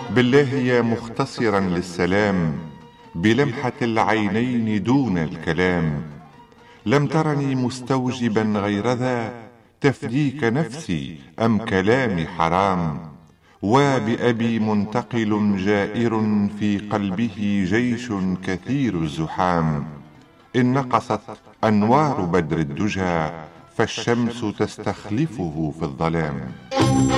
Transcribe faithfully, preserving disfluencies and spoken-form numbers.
بالله يا مختصرا للسلام بلمحة العينين دون الكلام، لم ترني مستوجبا غير ذا تفديك نفسي أم كلامي حرام؟ وبأبي منتقل جائر في قلبه جيش كثير الزحام، إن نقصت أنوار بدر الدجى فالشمس تستخلفه في الظلام.